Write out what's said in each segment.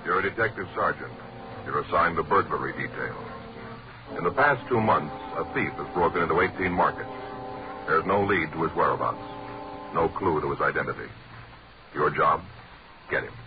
You're a detective sergeant. You're assigned the burglary detail. In the past 2 months, a thief has broken into 18 markets. There's no lead to his whereabouts. No clue to his identity. Your job? Get him.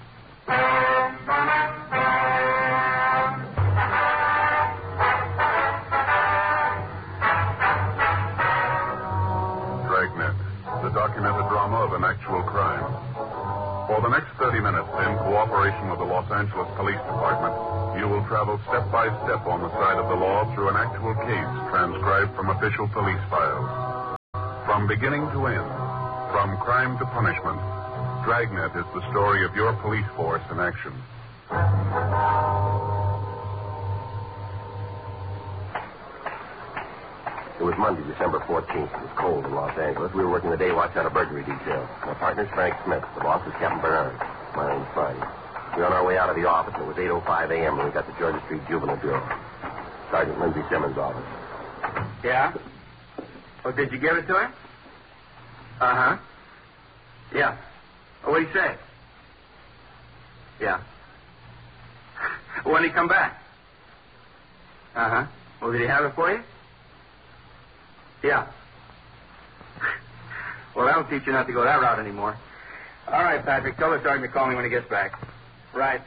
Dragnet, the documented drama of an actual crime. For the next 30 minutes, in cooperation with the Los Angeles Police Department, you will travel step by step on the side of the law through an actual case transcribed from official police files. From beginning to end, from crime to punishment, Dragnet is the story of your police force in action. It was Monday, December 14th. It was cold in Los Angeles. We were working the day watch out of burglary detail. My partner's Frank Smith. The boss is Captain Bernard. My name's Friday. We were on our way out of the office, and it was 8:05 a.m. when we got to Georgia Street Juvenile Bureau. Sergeant Lindsay Simmons' office. Yeah? Oh, did you give it to him? Uh-huh. Yeah. Oh, what'd he say? Yeah. When did he come back? Uh-huh. Well, did he have it for you? Yeah. Well, that'll teach you not to go that route anymore. All right, Patrick. Tell the sergeant to call me when he gets back. Right.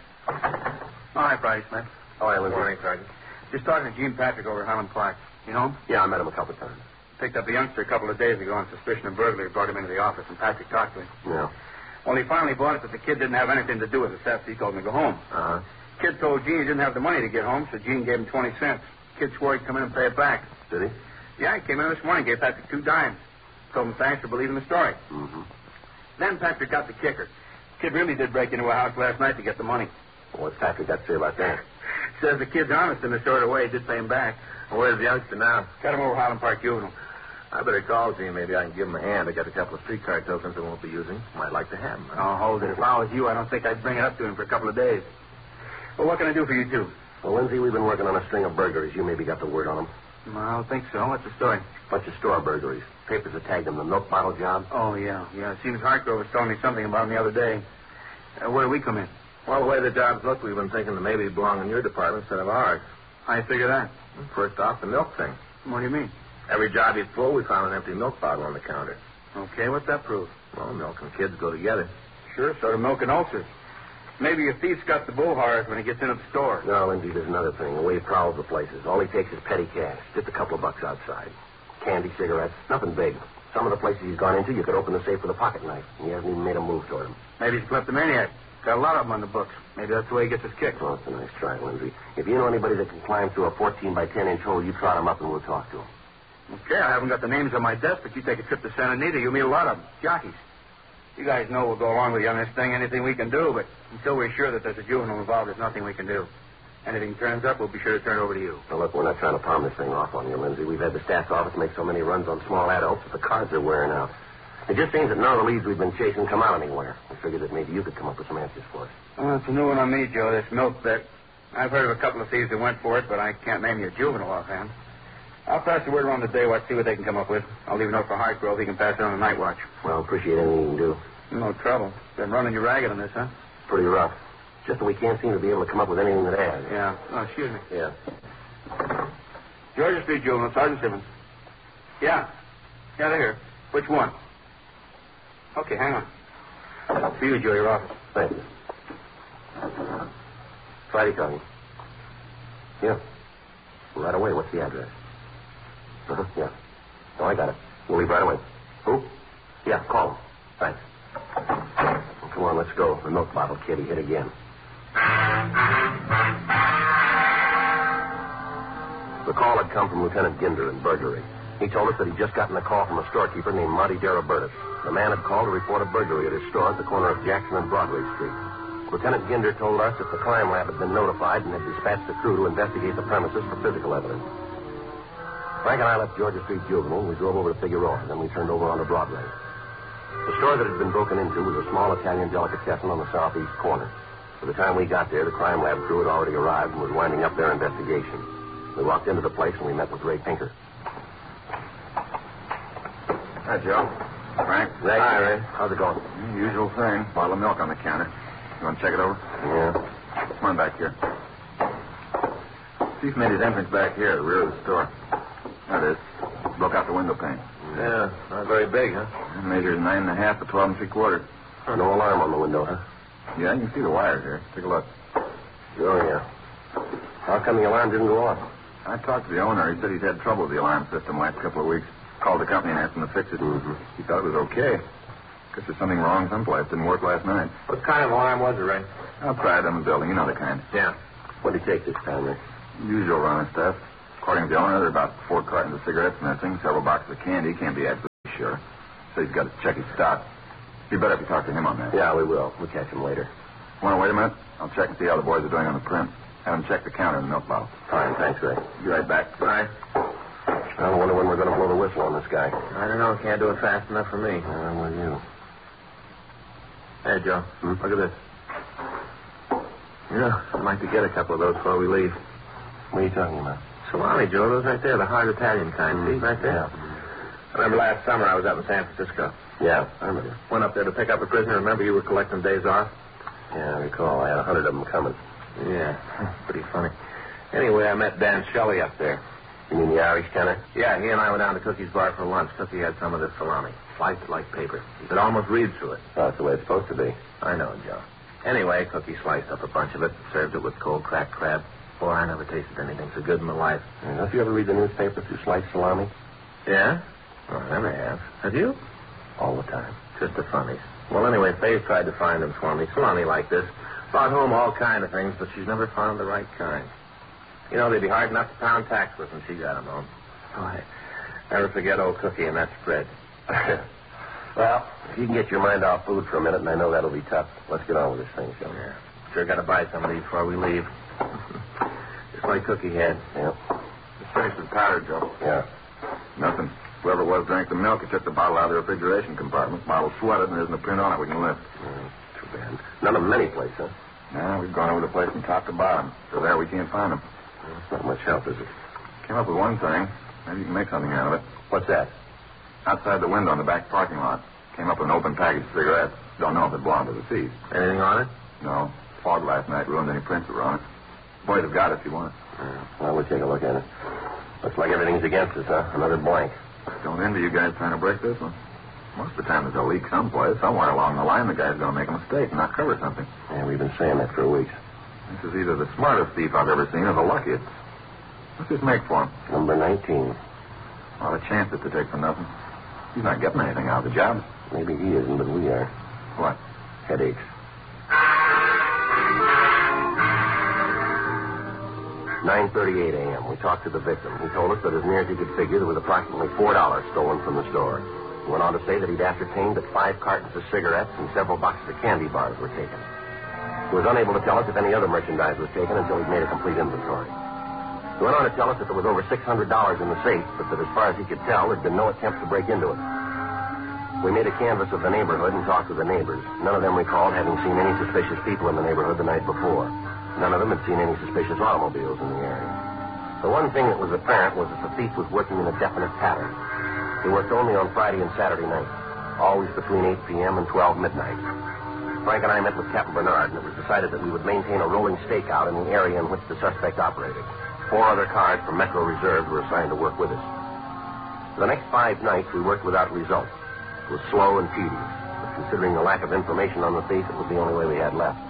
All right, Friday Smith. Oh, I Lindsay. Morning, Sergeant. Just talking to Gene Patrick over at Highland Park. You know him? Yeah, I met him a couple of times. Picked up a youngster a couple of days ago on suspicion of burglary. Brought him into the office, and Patrick talked to him. Yeah. Well, he finally bought it that the kid didn't have anything to do with the theft. He told him to go home. Uh-huh. Kid told Gene he didn't have the money to get home, so Gene gave him 20 cents. Kid swore he'd come in and pay it back. Did he? Yeah, he came in this morning, gave Patrick 2 dimes. Told him thanks for believing the story. Mm-hmm. Then Patrick got the kicker. Kid really did break into a house last night to get the money. Well, what's Patrick got to say about that? Says the kid's honest in the sort of way he did pay him back. Well, where's the youngster now? Got him over Highland Park Juvenile. I better call Gene. Maybe I can give him a hand. I got a couple of streetcar tokens I won't be using. Might like to have them. Oh, hold it. If I was you, I don't think I'd bring it up to him for a couple of days. Well, what can I do for you two? Well, Lindsay, we've been working on a string of burglaries. You maybe got the word on them. Well, I don't think so. What's the story? Bunch of store burglaries. Papers have tagged them. The milk bottle job. Oh, yeah. It seems Hartgrove was telling me something about him the other day. Where do we come in? Well, the way the jobs look, we've been thinking that maybe it belong in your department instead of ours. How you figure that? First off, the milk thing. What do you mean? Every job you pull, we found an empty milk bottle on the counter. Okay, what's that prove? Well, milk and kids go together. Sure, so do milk and ulcers. Maybe your thief's got the bull horrors when he gets into the store. No, Lindsay, there's another thing. The way he prowls the places. All he takes is petty cash. Just a couple of bucks outside. Candy, cigarettes, nothing big. Some of the places he's gone into, you could open the safe with a pocket knife, and he hasn't even made a move toward him. Maybe he's a kleptomaniac. Got a lot of them on the books. Maybe that's the way he gets his kick. Oh, that's a nice try, Lindsay. If you know anybody that can climb through a 14 by 10 inch hole, you trot him up and we'll talk to him. Okay, I haven't got the names on my desk, but you take a trip to Santa Anita, you'll meet a lot of them. Jockeys. You guys know we'll go along with you on this thing, anything we can do, but until we're sure that there's a juvenile involved, there's nothing we can do. Anything turns up, we'll be sure to turn it over to you. Now, look, we're not trying to palm this thing off on you, Lindsay. We've had the staff's office make so many runs on small adults that the cards are wearing out. It just seems that none of the leads we've been chasing come out anywhere. We figured that maybe you could come up with some answers for us. Well, it's a new one on me, Joe, this milk bet. I've heard of a couple of thieves that went for it, but I can't name you a juvenile offhand. I'll pass the word around the day watch, see what they can come up with. I'll leave a note for Hartgrove. He can pass it on the night watch. Well, appreciate anything you can do. No trouble. Been running you ragged on this, huh? Pretty rough. Just that we can't seem to be able to come up with anything that adds. Yeah. Oh, excuse me. Yeah. Georgia Street Juvenile, Sergeant Simmons. Yeah. Yeah, they're here. Which one? Okay, hang on. See you, Joe, your office. Thank you. Friday talking. Yeah. Right away. What's the address? Uh-huh. Yeah. Oh, I got it. We'll leave right away. Who? Yeah, call him. Thanks. Well, come on, let's go. The milk bottle kid, he hit again. The call had come from Lieutenant Ginder in burglary. He told us that he'd just gotten a call from a storekeeper named Monty Darabertis. The man had called to report a burglary at his store at the corner of Jackson and Broadway Street. Lieutenant Ginder told us that the crime lab had been notified and had dispatched a crew to investigate the premises for physical evidence. Frank and I left Georgia Street Juvenile, and we drove over to Figueroa, then we turned over onto Broadway. The store that had been broken into was a small Italian delicatessen on the southeast corner. By the time we got there, the crime lab crew had already arrived and was winding up their investigation. We walked into the place and we met with Ray Pinker. Hi, Joe. Frank. Ray. Hi, Ray. How's it going? Usual thing. Bottle of milk on the counter. You want to check it over? Yeah. Come on back here. Chief made his entrance back here at the rear of the store. That is. Broke out the window pane. Yeah, not very big, huh? It measures 9.5 by 12 3/4. No alarm on the window, huh? Yeah, you can see the wires here. Take a look. Oh, yeah. How come the alarm didn't go off? I talked to the owner. He said he's had trouble with the alarm system the last couple of weeks. Called the company and asked them to fix it. Mm-hmm. He thought it was okay. Guess there's something wrong someplace. Didn't work last night. What kind of alarm was it, Ray? Outside on the building. You know the kind. Yeah. What did he take this time, Rick? Usual run of stuff. According to the owner, there are about 4 cartons of cigarettes missing, several boxes of candy. Can't be absolutely sure. So he's got to check his stock. Be better if you talk to him on that. Yeah, we will. We'll catch him later. Want to wait a minute? I'll check and see how the boys are doing on the print. Have them check the counter and the milk bottle. Fine, thanks, Ray. Be right back. Right. I wonder when we're going to blow the whistle on this guy. I don't know. Can't do it fast enough for me. I'm with you. Hey, Joe. Look at this. Yeah, I'd like to get a couple of those before we leave. What are you talking about? Salami, Joe. Those right there, the hard Italian kind. See, right there. Yeah. I remember last summer I was up in San Francisco. Yeah, I remember. Went up there to pick up a prisoner. Remember you were collecting days off? Yeah, I recall. I had 100 of them coming. Yeah, pretty funny. Anyway, I met Dan Shelley up there. You mean the Irish tenor? Yeah, he and I went down to Cookie's bar for lunch. Cookie had some of this salami. Sliced it like paper. You could almost read through it. Oh, that's the way it's supposed to be. I know, Joe. Anyway, Cookie sliced up a bunch of it, served it with cold cracked crab. Boy, I never tasted anything so good in my life. Don't you ever read the newspaper through sliced salami? Yeah? Well, I never have. Have you? All the time. Just the funnies. Well, anyway, Faye tried to find them for me. Salami like this. Brought home all kind of things, but she's never found the right kind. You know, they'd be hard enough to pound tacks with when she got them home. Oh, I never forget old Cookie and that spread. Well, if you can get your mind off food for a minute, and I know that'll be tough, let's get on with this thing, shall we? Yeah. Sure got to buy some of these before we leave. Just like Cookie had. Yeah. Just finished the powder, Joe. Yeah. Nothing. Whoever it was drank the milk. He took the bottle out of the refrigeration compartment. Bottle sweated, and there isn't a print on it we can lift. Too bad. None of them any place, huh? No, we've gone over the place from top to bottom. So there we can't find them. It's not much help, is it? Came up with one thing. Maybe you can make something out of it. What's that? Outside the window in the back parking lot. Came up with an open package of cigarettes. Don't know if it belonged to the thief. Anything on it? No. Fog last night ruined any prints that were on it. Boys have got it if you want. Well, we'll take a look at it. Looks like everything's against us, huh? Another blank. Don't envy you guys trying to break this one. Most of the time there's a leak someplace. Somewhere along the line the guy's going to make a mistake and not cover something. Yeah, we've been saying that for weeks. This is either the smartest thief I've ever seen or the luckiest. What's this make for him? Number 19. Well, a chance it to take for nothing. He's not getting anything out of the job. Maybe he isn't, but we are. What? Headaches. 9:38 a.m. We talked to the victim. He told us that as near as he could figure, there was approximately $4 stolen from the store. He went on to say that he'd ascertained that 5 cartons of cigarettes and several boxes of candy bars were taken. He was unable to tell us if any other merchandise was taken until he'd made a complete inventory. He went on to tell us that there was over $600 in the safe, but that as far as he could tell, there'd been no attempt to break into it. We made a canvass of the neighborhood and talked to the neighbors. None of them recalled having seen any suspicious people in the neighborhood the night before. None of them had seen any suspicious automobiles in the area. The one thing that was apparent was that the thief was working in a definite pattern. He worked only on Friday and Saturday nights, always between 8 p.m. and 12 midnight. Frank and I met with Captain Bernard, and it was decided that we would maintain a rolling stakeout in the area in which the suspect operated. 4 other cars from Metro Reserve were assigned to work with us. For the next 5 nights, we worked without result. It was slow and tedious, but considering the lack of information on the thief, it was the only way we had left.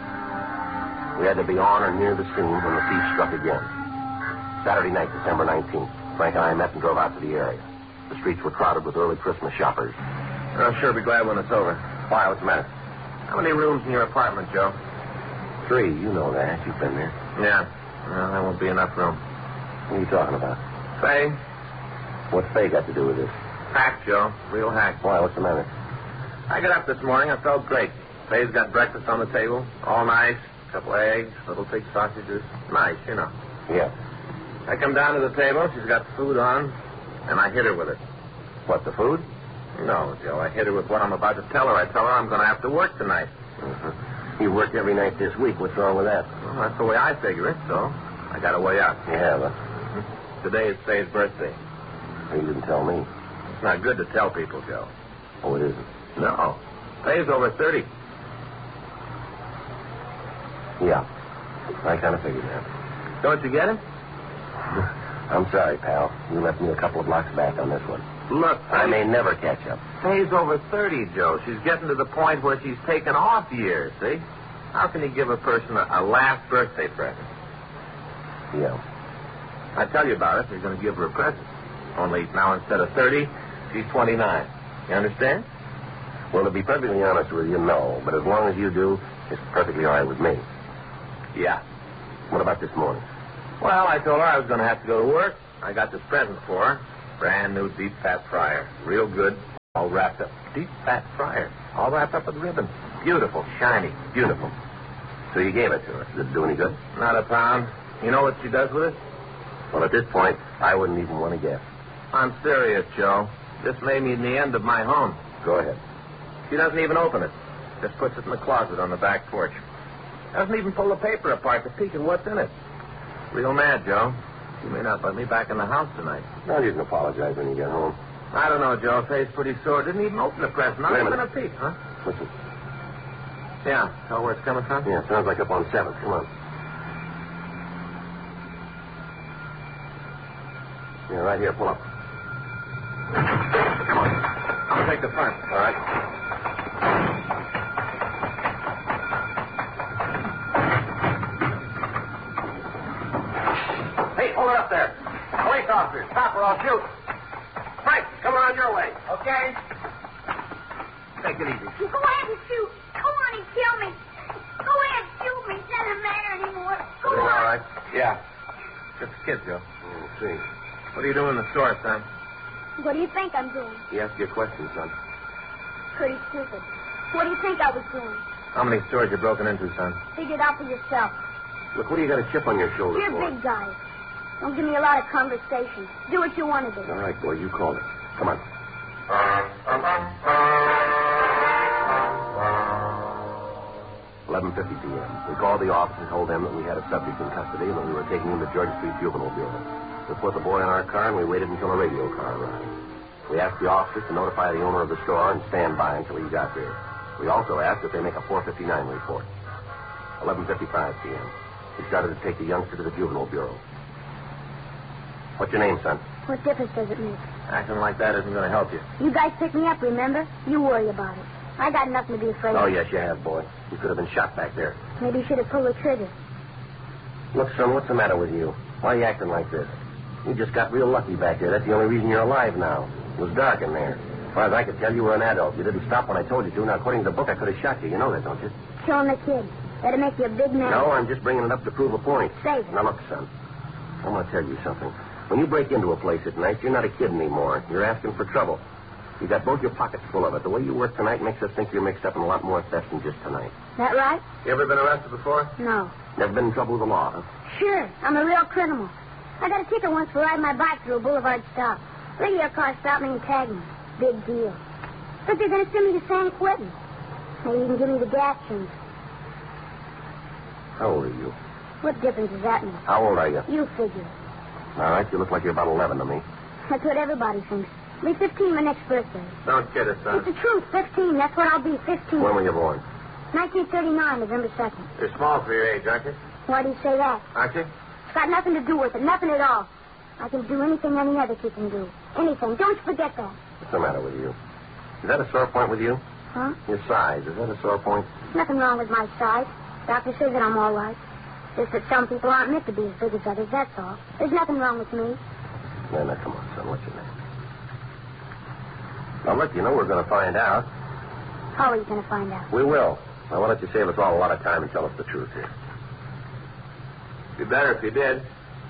We had to be on or near the scene when the thief struck again. Saturday night, December 19th, Frank and I met and drove out to the area. The streets were crowded with early Christmas shoppers. I'll sure be glad when it's over. Why? What's the matter? How many rooms in your apartment, Joe? 3. You know that. You've been there. Yeah. Well, there won't be enough room. What are you talking about? Faye? What's Faye got to do with this? Hack, Joe. Real hack. Why? What's the matter? I got up this morning. I felt great. Faye's got breakfast on the table. All nice. A couple of eggs, little pig sausages. Nice, you know. Yeah. I come down to the table. She's got food on, and I hit her with it. What, the food? No, Joe. I hit her with what I'm about to tell her. I tell her I'm going to have to work tonight. You worked every night this week. What's wrong with that? Well, that's the way I figure it, so I got a way out. You have, huh? Today is Faye's birthday. You didn't tell me. It's not good to tell people, Joe. Oh, it isn't? No. Faye's over 30. Yeah. I kind of figured that. Don't you get it? I'm sorry, pal. You left me a couple of blocks back on this one. Look, I may never catch up. Faye's over 30, Joe. She's getting to the point where she's taken off years, see? How can you give a person a last birthday present? Yeah. I tell you about it. You're going to give her a present. Only now instead of 30, she's 29. You understand? Well, to be perfectly honest with you, no. But as long as you do, it's perfectly all right with me. Yeah. What about this morning? Well, I told her I was going to have to go to work. I got this present for her. Brand new deep fat fryer. Real good. All wrapped up. Deep fat fryer. All wrapped up with ribbon. Beautiful. Shiny. Beautiful. So you gave it to her. Did it do any good? Not a pound. You know what she does with it? Well, at this point, I wouldn't even want to guess. I'm serious, Joe. This may mean the end of my home. Go ahead. She doesn't even open it. Just puts it in the closet on the back porch. Doesn't even pull the paper apart to peek at what's in it. Real mad, Joe. She may not let me back in the house tonight. No, you can apologize when you get home. I don't know, Joe. Face pretty sore. Didn't even open the present. Not even a peek, huh? Listen. Yeah. Tell where it's coming from? Yeah, sounds like up on 7th. Come on. Yeah, right here. Pull up. Come on. I'll take the front. All right. Hey, hold it up there. Police officers, stop or I'll shoot. Frank, come around your way. Okay. Take it easy. Go ahead and shoot. Go on and kill me. Go ahead and shoot me. It doesn't matter anymore. Go Everything on. all right? Yeah. Just a kid, Joe. Let's see. What are you doing in the store, son? What do you think I'm doing? He asked you a question, son. Pretty stupid. What do you think I was doing? How many stores you broken into, son? Figure it out for yourself. Look, what do you got a chip on your shoulder You're for? big guys. Don't give me a lot of conversation. Do what you want to do. All right, boy, you called it. Come on. 11:50 p.m. We called the office and told them that we had a subject in custody and that we were taking him to Georgia Street Juvenile Bureau. We put the boy in our car and we waited until a radio car arrived. We asked the officers to notify the owner of the store and stand by until he got there. We also asked that they make a 459 report. 11:55 p.m. We started to take the youngster to the Juvenile Bureau. What's your name, son? What difference does it make? Acting like that isn't going to help you. You guys picked me up, remember? You worry about it. I got nothing to be afraid Oh, of. yes, you have, boy. You could have been shot back there. Maybe you should have pulled the trigger. Look, son, what's the matter with you? Why are you acting like this? You just got real lucky back there. That's the only reason you're alive now. It was dark in there. As far as I could tell, you were an adult. You didn't stop when I told you to. Now, according to the book, I could have shot you. You know that, don't you? Killing the kid. That'd make you a big man. No, I'm just bringing it up to prove a point. Save it. Now, look, son. I'm going to tell you something. When you break into a place at night, you're not a kid anymore. You're asking for trouble. You got both your pockets full of it. The way you work tonight makes us think you're mixed up in a lot more theft than just tonight. That right? You ever been arrested before? No. Never been in trouble with the law, huh? Sure. I'm a real criminal. I got a ticket once for riding my bike through a boulevard stop. Radio car stopped me and tagged me. Big deal. But they're going to send me to San Quentin. Maybe even give me the gas change. How old are you? What difference does that make? How old are you? You figure. All right, you look like you're about 11 to me. That's what everybody thinks. I'll be 15 my next birthday. Don't kid us, It's son. the truth. 15. That's what I'll be. 15. When were you born? 1939, November 2nd. You're small for your age, aren't you? Why do you say that? Aren't you? It's got nothing to do with it. Nothing at all. I can do anything any other kid can do. Anything. Don't you forget that. What's the matter with you? Is that a sore point with you? Huh? Your size, is that a sore point? Nothing wrong with my size. Doctor says that I'm all right. Just that some people aren't meant to be as big as others, that's all. There's nothing wrong with me. Now, come on, son. What's your name? Now, look, you know we're going to find out. How are you going to find out? We will. Now, why don't you save us all a lot of time and tell us the truth here? Be better if you did.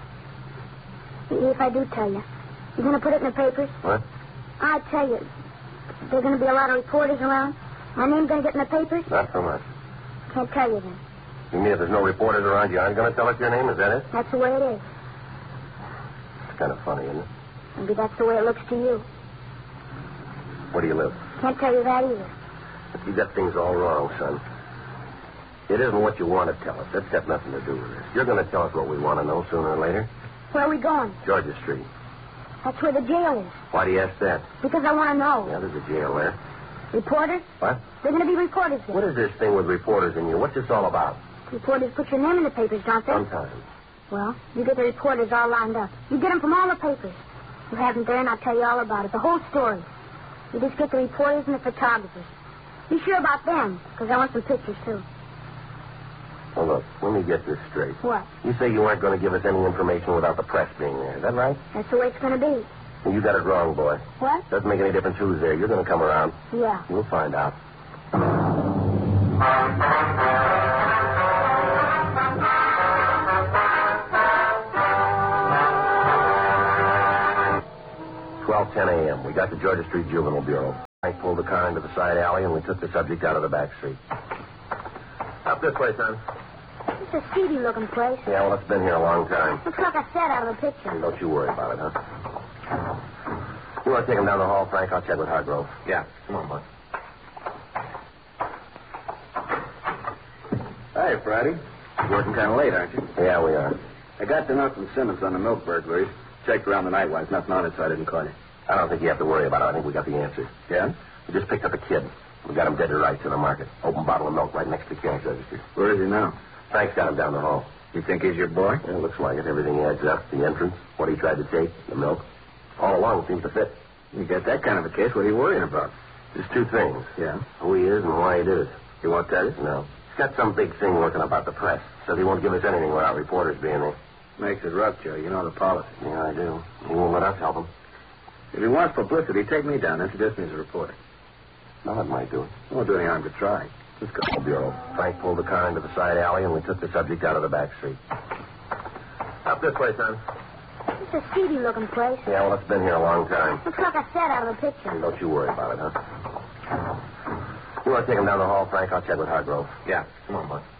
If I do tell you, you going to put it in the papers? What? I tell you, there are going to be a lot of reporters around. My name's going to get in the papers? Not so much. Can't tell you then. You mean if there's no reporters around, you aren't going to tell us your name? Is that it? That's the way it is. It's kind of funny, isn't it? Maybe that's the way it looks to you. Where do you live? Can't tell you that either. But you got things all wrong, son. It isn't what you want to tell us. That's got nothing to do with this. You're going to tell us what we want to know sooner or later. Where are we going? Georgia Street. That's where the jail is. Why do you ask that? Because I want to know. Yeah, there's a jail there. Reporters? What? They're going to be reporters there. What is this thing with reporters and you? What's this all about? Reporters put your name in the papers, don't they? Sometimes. Well, you get the reporters all lined up. You get them from all the papers. You have them there, and I'll tell you all about it, the whole story. You just get the reporters and the photographers. Be sure about them, because I want some pictures, too. Well, look, let me get this straight. What? You say you aren't going to give us any information without the press being there. Is that right? That's the way it's going to be. Well, you got it wrong, boy. What? Doesn't make any difference who's there. You're going to come around. Yeah. We'll find out. $12:10 a.m. We got to Georgia Street Juvenile Bureau. I pulled the car into the side alley, and we took the subject out of the back seat. Up this way, son. It's a seedy-looking place. Yeah, well, it's been here a long time. Looks like I said out of the picture. Don't you worry about it, huh? You want to take him down the hall, Frank? I'll check with Hargrove. Yeah. Come on, bud. Hi, Friday. You're working kind of late, aren't you? Yeah, we are. I got the note from Simmons on the milk burglaries. Checked around the night watch. Nothing on it, so I didn't call you. I don't think you have to worry about it. I think we got the answer. Yeah? We just picked up a kid. We got him dead to rights in the market. Open bottle of milk right next to the cash register. Where is he now? Frank's got him down the hall. You think he's your boy? Yeah, it looks like it. Everything adds up. The entrance, what he tried to take, the milk. All along it seems to fit. You get that kind of a case, what are you worrying about? Just two things. Yeah? Who he is and why he did it. You won't tell us? No. He's got some big thing working about the press. Says he won't give us anything without reporters being there. Makes it rough, Joe. You know the policy. Yeah, I do. He won't let us help him. If he wants publicity, take me down. Introduce me as a reporter. No, that might do it. It won't do any harm to try. Let's go. Bureau. Frank pulled the car into the side alley, and we took the subject out of the back seat. Up this way, son. It's a seedy-looking place. Yeah, well, it's been here a long time. Looks like I said out of the picture. Don't you worry about it, huh? You want to take him down the hall, Frank? I'll check with Hargrove. Yeah. Come on, bud.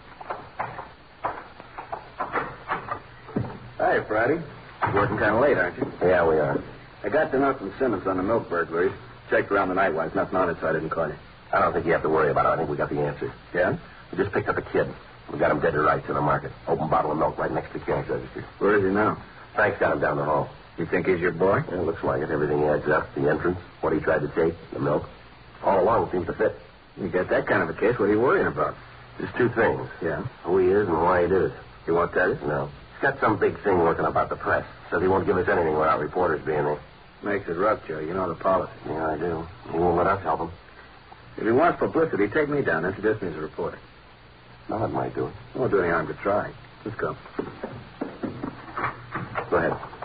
Hi, Friday. You're working kind of late, aren't you? Yeah, we are. I got the note from Simmons on the milk burglaries. Checked around the night watch. Nothing on it, so I didn't call you. I don't think you have to worry about it. I think we got the answer. Yeah? We just picked up a kid. We got him dead to rights in the market. Open bottle of milk right next to the cash register. Where is he now? Frank's got him down the hall. You think he's your boy? Yeah, it looks like it. Everything adds up. The entrance, what he tried to take, the milk. All along it seems to fit. You get that kind of a case, what are you worrying about? Just two things. Yeah? Who he is and why he did it. You won't tell us? No. He's got some big thing working about the press. Says he won't give us anything without reporters being there. Makes it rough, Joe. You know the policy. Yeah, I do. He won't let us help him. If he wants publicity, take me down. Introduce me as a reporter. No, that might do it. It won't do any harm to try. Let's go. Go ahead.